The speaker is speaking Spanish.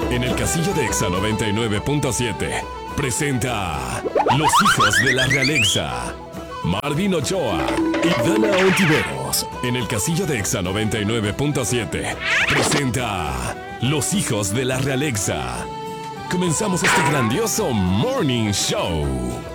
En el casillo de Exa 99.7 presenta Los hijos de la Realexa. Marvin Ochoa y Dana Ontiveros. En el casillo de Exa 99.7 presenta Los hijos de la Realexa. Comenzamos este grandioso Morning Show.